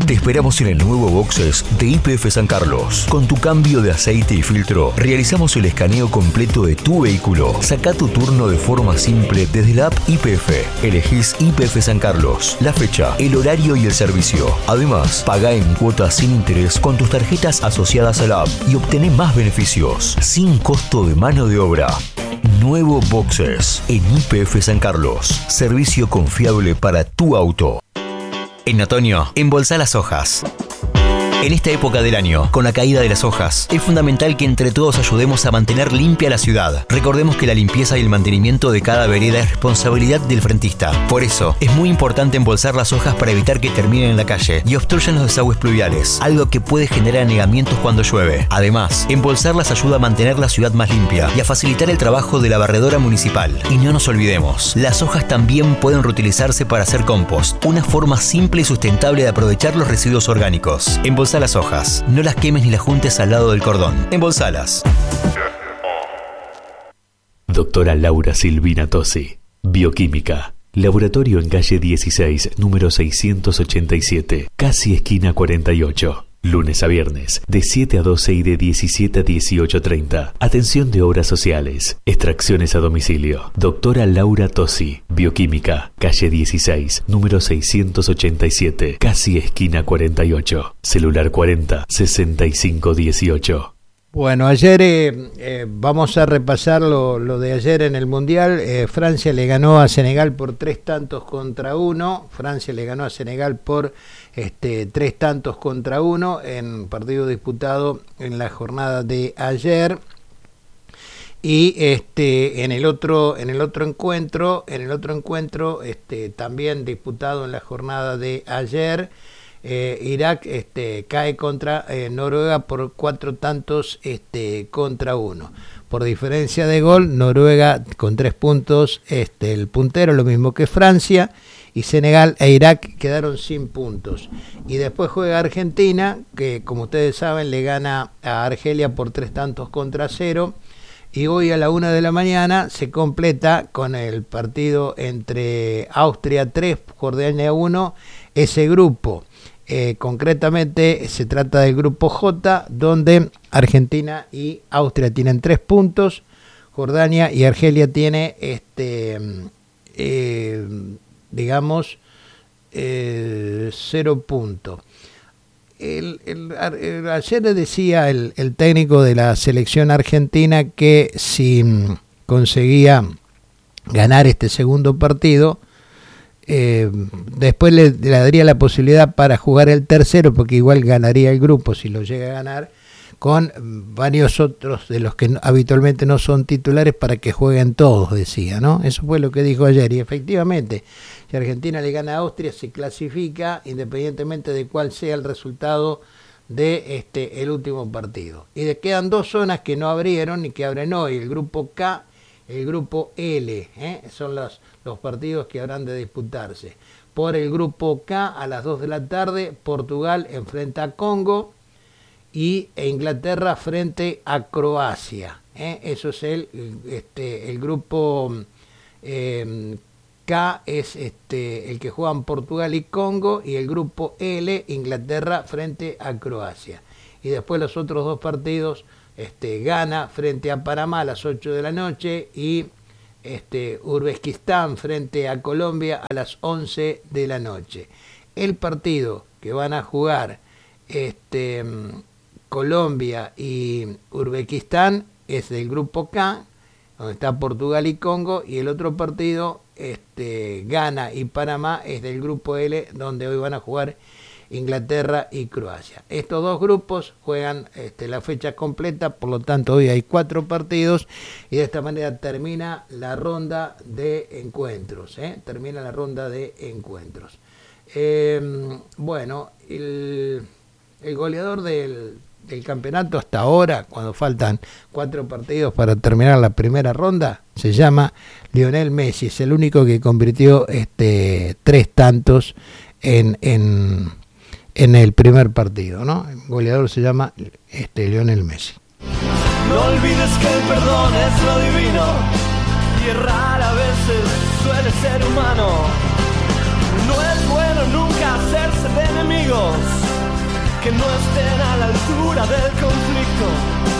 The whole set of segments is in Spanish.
Te esperamos en el nuevo boxes de YPF San Carlos. Con tu cambio de aceite y filtro, realizamos el escaneo completo de tu vehículo. Saca tu turno de forma simple desde la app YPF. Elegís YPF San Carlos, la fecha, el horario y el servicio. Además, paga en cuotas sin interés con tus tarjetas asociadas a la app y obtené más beneficios, sin costo de mano de obra. Nuevo boxes en YPF San Carlos. Servicio confiable para tu auto. En otoño, embolsá las hojas. En esta época del año, con la caída de las hojas, es fundamental que entre todos ayudemos a mantener limpia la ciudad. Recordemos que la limpieza y el mantenimiento de cada vereda es responsabilidad del frentista. Por eso, es muy importante embolsar las hojas para evitar que terminen en la calle y obstruyan los desagües pluviales, algo que puede generar anegamientos cuando llueve. Además, embolsarlas ayuda a mantener la ciudad más limpia y a facilitar el trabajo de la barredora municipal. Y no nos olvidemos, las hojas también pueden reutilizarse para hacer compost, una forma simple y sustentable de aprovechar los residuos orgánicos. Embolsá las hojas, no las quemes ni las juntes al lado del cordón. Embolsalas. Doctora Laura Silvina Tosi, Bioquímica. Laboratorio en calle 16, número 687, casi esquina 48. Lunes a viernes, de 7 a 12 y de 17 a 18:30. Atención de obras sociales. Extracciones a domicilio. Doctora Laura Tosi, Bioquímica, calle 16, número 687, casi esquina 48. Celular 40 65 18. Bueno, ayer vamos a repasar lo de ayer en el Mundial. Francia le ganó a Senegal por 3-1. Francia le ganó a Senegal por 3-1 en partido disputado en la jornada de ayer. Y en el otro encuentro, también disputado en la jornada de ayer, Irak cae contra Noruega por 4-1. Por diferencia de gol, Noruega con 3 puntos, el puntero, lo mismo que Francia, y Senegal e Irak quedaron sin puntos. Y después juega Argentina, que como ustedes saben le gana a Argelia por 3-0. Y hoy a la 1 de la mañana se completa con el partido entre Austria 3, Jordania 1, ese grupo. Concretamente se trata del grupo J, donde Argentina y Austria tienen 3 puntos, Jordania y Argelia tiene 0 puntos. Ayer decía el técnico de la selección argentina que si conseguía ganar este segundo partido, después le daría la posibilidad para jugar el tercero, porque igual ganaría el grupo si lo llega a ganar, con varios otros de los que habitualmente no son titulares para que jueguen todos, decía, ¿no? Eso fue lo que dijo ayer, y efectivamente, si Argentina le gana a Austria, se clasifica independientemente de cuál sea el resultado de el último partido. Y quedan 2 zonas que no abrieron y que abren hoy, el grupo K, el grupo L, son los partidos que habrán de disputarse. Por el grupo K, a las 2 de la tarde, Portugal enfrenta a Congo e Inglaterra frente a Croacia. Eso es el grupo K, es el que juegan Portugal y Congo, y el grupo L, Inglaterra frente a Croacia. Y después los otros 2 partidos, Ghana frente a Panamá a las 8 de la noche y Uzbekistán frente a Colombia a las 11 de la noche. El partido que van a jugar Colombia y Uzbekistán es del grupo K, donde está Portugal y Congo, y el otro partido, Ghana y Panamá, es del grupo L, donde hoy van a jugar Inglaterra y Croacia. Estos 2 grupos juegan la fecha completa, por lo tanto hoy hay 4 partidos y de esta manera termina la ronda de encuentros. Termina la ronda de encuentros. Bueno, el goleador del campeonato hasta ahora, cuando faltan 4 partidos para terminar la primera ronda, se llama Lionel Messi. Es el único que convirtió 3 tantos en el primer partido, ¿no? El goleador se llama Lionel Messi. No olvides que el perdón es lo divino y errar a veces suele ser humano. No es bueno nunca hacerse de enemigos. no estén a la altura del conflicto,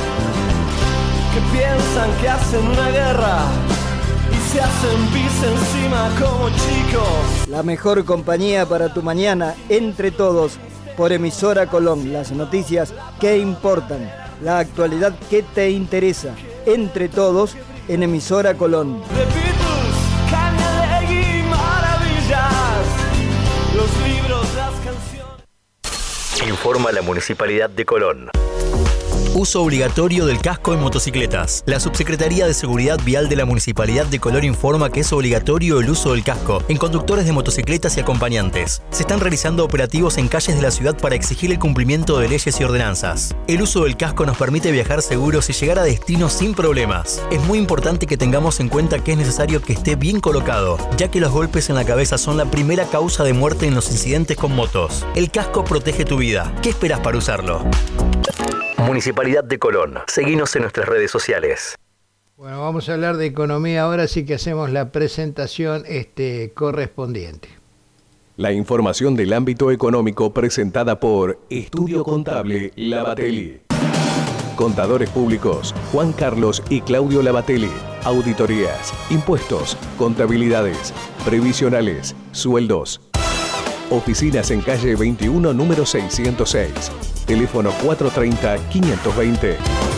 que piensan que hacen una guerra y se hacen pis encima como chicos. La mejor compañía para tu mañana, Entre Todos, por Emisora Colón. Las noticias que importan, la actualidad que te interesa. Entre Todos en Emisora Colón. The Beatles, Cañalegui, maravillas, los libros, las canciones. Informa la Municipalidad de Colón. Uso obligatorio del casco en motocicletas. La Subsecretaría de Seguridad Vial de la Municipalidad de Colón informa que es obligatorio el uso del casco en conductores de motocicletas y acompañantes. Se están realizando operativos en calles de la ciudad para exigir el cumplimiento de leyes y ordenanzas. El uso del casco nos permite viajar seguros y llegar a destino sin problemas. Es muy importante que tengamos en cuenta que es necesario que esté bien colocado, ya que los golpes en la cabeza son la primera causa de muerte en los incidentes con motos. El casco protege tu vida. ¿Qué esperas para usarlo? Municipalidad de Colón. Seguinos en nuestras redes sociales. Bueno, vamos a hablar de economía ahora, sí que hacemos la presentación correspondiente. La información del ámbito económico presentada por Estudio Contable Lavatelli. Contadores públicos Juan Carlos y Claudio Lavatelli. Auditorías, impuestos, contabilidades, previsionales, sueldos. Oficinas en calle 21, número 606. Teléfono 430-520.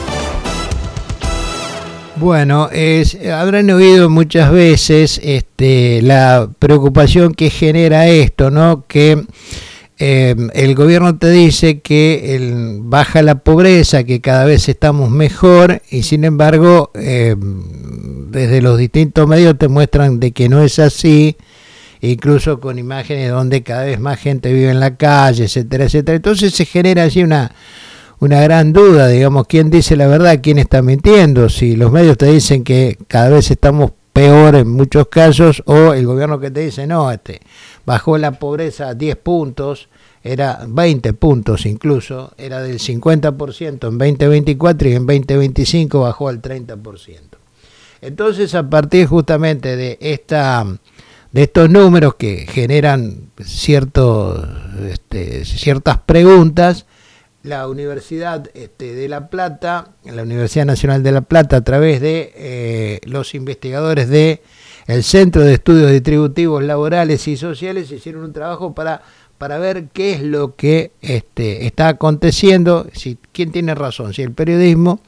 Bueno, habrán oído muchas veces la preocupación que genera esto, ¿no? Que el gobierno te dice que baja la pobreza, que cada vez estamos mejor, y sin embargo, desde los distintos medios te muestran de que no es así, incluso con imágenes donde cada vez más gente vive en la calle, etcétera, etcétera. Entonces se genera así una gran duda, digamos, quién dice la verdad, quién está mintiendo, si los medios te dicen que cada vez estamos peor en muchos casos, o el gobierno que te dice, no, bajó la pobreza a 10 puntos, era 20 puntos incluso, era del 50% en 2024 y en 2025 bajó al 30%. Entonces, a partir justamente de estos números que generan ciertas preguntas, la Universidad de La Plata, la Universidad Nacional de La Plata, a través de los investigadores del Centro de Estudios Distributivos Laborales y Sociales, hicieron un trabajo para ver qué es lo que está aconteciendo, quién tiene razón, si el periodismo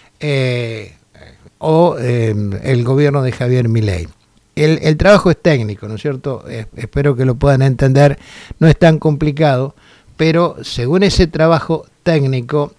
o el gobierno de Javier Milei. El trabajo es técnico, ¿no es cierto? Espero que lo puedan entender, no es tan complicado, pero según ese trabajo técnico,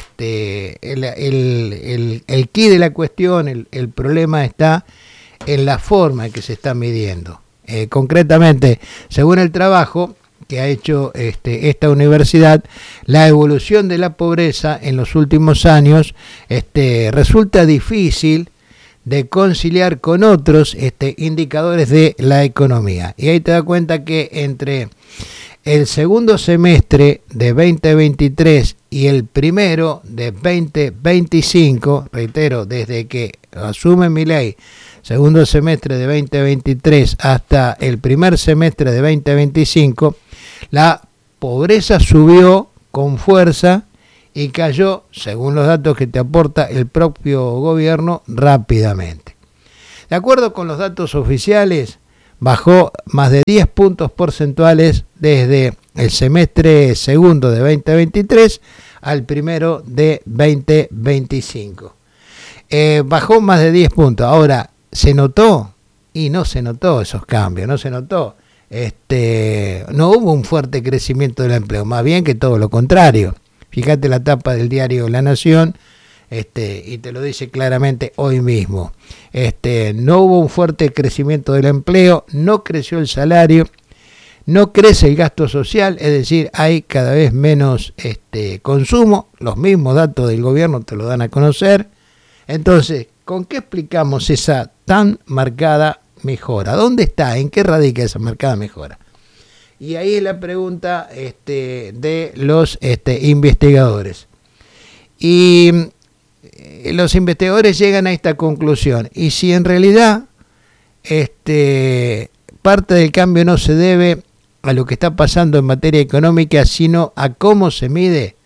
el quid de la cuestión, el problema está en la forma en que se está midiendo. Concretamente, según el trabajo que ha hecho esta universidad, la evolución de la pobreza en los últimos años resulta difícil de conciliar con otros indicadores de la economía. Y ahí te das cuenta que entre el segundo semestre de 2023 y el primero de 2025, reitero, desde que asume Milei, segundo semestre de 2023 hasta el primer semestre de 2025, la pobreza subió con fuerza y cayó, según los datos que te aporta el propio gobierno, rápidamente. De acuerdo con los datos oficiales, bajó más de 10 puntos porcentuales desde el semestre segundo de 2023 al primero de 2025. Bajó más de 10 puntos. Ahora, ¿se notó? Y no se notó esos cambios, no se notó. No hubo un fuerte crecimiento del empleo, más bien que todo lo contrario. Fíjate la tapa del diario La Nación, y te lo dice claramente hoy mismo. No hubo un fuerte crecimiento del empleo, no creció el salario, no crece el gasto social, es decir, hay cada vez menos consumo. Los mismos datos del gobierno te lo dan a conocer. Entonces, ¿con qué explicamos esa tan marcada mejora? ¿Dónde está? ¿En qué radica esa marcada mejora? Y ahí es la pregunta de los investigadores. Y los investigadores llegan a esta conclusión. Y si en realidad parte del cambio no se debe a lo que está pasando en materia económica, sino a cómo se mide.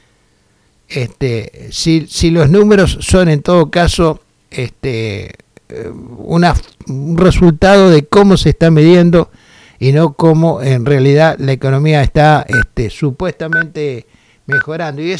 Si los números son en todo caso un resultado de cómo se está midiendo y no cómo en realidad la economía está supuestamente mejorando. Y eso